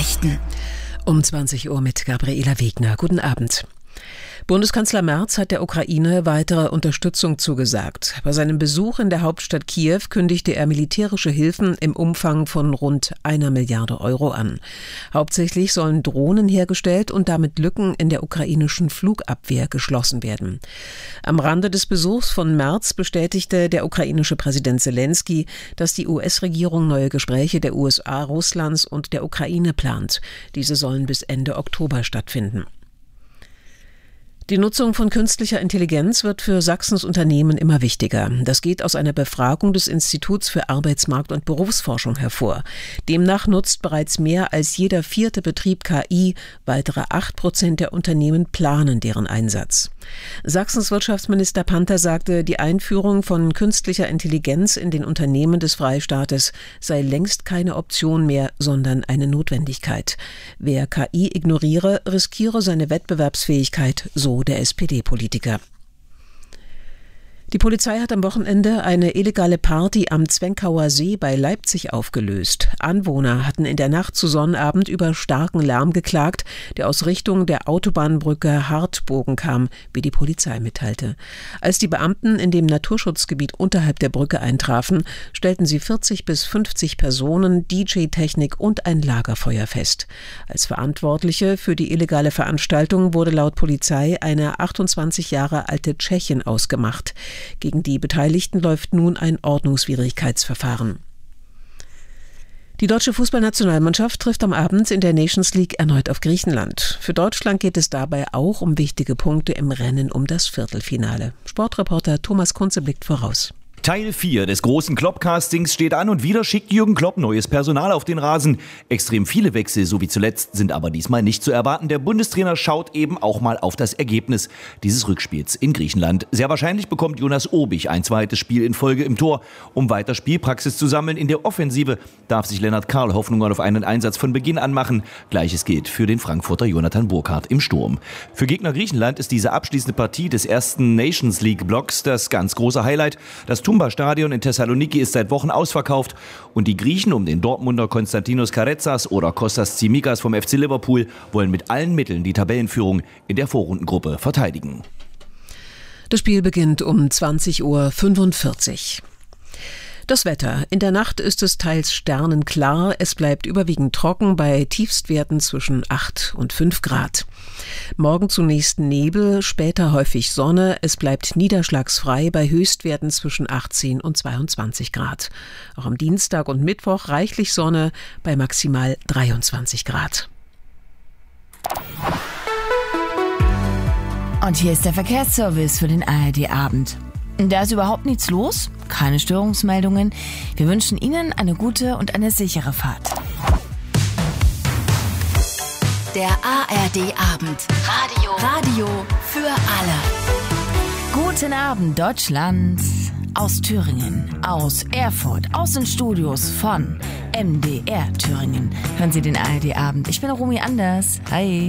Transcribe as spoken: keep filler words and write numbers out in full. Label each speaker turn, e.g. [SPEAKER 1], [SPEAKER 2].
[SPEAKER 1] Nachrichten.
[SPEAKER 2] Um zwanzig Uhr mit Gabriela Wegner. Guten Abend. Bundeskanzler Merz hat der Ukraine weitere Unterstützung zugesagt. Bei seinem Besuch in der Hauptstadt Kiew kündigte er militärische Hilfen im Umfang von rund einer Milliarde Euro an. Hauptsächlich sollen Drohnen hergestellt und damit Lücken in der ukrainischen Flugabwehr geschlossen werden. Am Rande des Besuchs von Merz bestätigte der ukrainische Präsident Zelensky, dass die U S-Regierung neue Gespräche der U S A, Russlands und der Ukraine plant. Diese sollen bis Ende Oktober stattfinden. Die Nutzung von künstlicher Intelligenz wird für Sachsens Unternehmen immer wichtiger. Das geht aus einer Befragung des Instituts für Arbeitsmarkt- und Berufsforschung hervor. Demnach nutzt bereits mehr als jeder vierte Betrieb K I. Weitere acht Prozent der Unternehmen planen deren Einsatz. Sachsens Wirtschaftsminister Panther sagte, die Einführung von künstlicher Intelligenz in den Unternehmen des Freistaates sei längst keine Option mehr, sondern eine Notwendigkeit. Wer K I ignoriere, riskiere seine Wettbewerbsfähigkeit, so der S P D-Politiker. Die Polizei hat am Wochenende eine illegale Party am Zwenkauer See bei Leipzig aufgelöst. Anwohner hatten in der Nacht zu Sonnabend über starken Lärm geklagt, der aus Richtung der Autobahnbrücke Hartbogen kam, wie die Polizei mitteilte. Als die Beamten in dem Naturschutzgebiet unterhalb der Brücke eintrafen, stellten sie vierzig bis fünfzig Personen, D J-Technik und ein Lagerfeuer fest. Als Verantwortliche für die illegale Veranstaltung wurde laut Polizei eine achtundzwanzig Jahre alte Tschechin ausgemacht. Gegen die Beteiligten läuft nun ein Ordnungswidrigkeitsverfahren. Die deutsche Fußballnationalmannschaft trifft am Abend in der Nations League erneut auf Griechenland. Für Deutschland geht es dabei auch um wichtige Punkte im Rennen um das Viertelfinale. Sportreporter Thomas Kunze blickt voraus.
[SPEAKER 3] Teil vier des großen Klopp-Castings steht an und wieder schickt Jürgen Klopp neues Personal auf den Rasen. Extrem viele Wechsel, so wie zuletzt, sind aber diesmal nicht zu erwarten. Der Bundestrainer schaut eben auch mal auf das Ergebnis dieses Rückspiels in Griechenland. Sehr wahrscheinlich bekommt Jonas Obich ein zweites Spiel in Folge im Tor. Um weiter Spielpraxis zu sammeln in der Offensive, darf sich Lennart Karl Hoffnungen auf einen Einsatz von Beginn an machen. Gleiches gilt für den Frankfurter Jonathan Burkhardt im Sturm. Für Gegner Griechenland ist diese abschließende Partie des ersten Nations League-Blocks das ganz große Highlight. Das Tumba-Stadion in Thessaloniki ist seit Wochen ausverkauft und die Griechen um den Dortmunder Konstantinos Karetsas oder Kostas Tsimikas vom F C Liverpool wollen mit allen Mitteln die Tabellenführung in der Vorrundengruppe verteidigen.
[SPEAKER 2] Das Spiel beginnt um zwanzig Uhr fünfundvierzig. Das Wetter. In der Nacht ist es teils sternenklar. Es bleibt überwiegend trocken bei Tiefstwerten zwischen acht und fünf Grad. Morgen zunächst Nebel, später häufig Sonne. Es bleibt niederschlagsfrei bei Höchstwerten zwischen achtzehn und zweiundzwanzig Grad. Auch am Dienstag und Mittwoch reichlich Sonne bei maximal dreiundzwanzig Grad.
[SPEAKER 1] Und hier ist der Verkehrsservice für den A R D-Abend. Da ist überhaupt nichts los, keine Störungsmeldungen. Wir wünschen Ihnen eine gute und eine sichere Fahrt.
[SPEAKER 4] Der A R D-Abend. Radio. Radio für alle.
[SPEAKER 1] Guten Abend, Deutschland. Aus Thüringen, aus Erfurt, aus den Studios von M D R Thüringen. Hören Sie den A R D-Abend. Ich bin Romy Anders. Hi.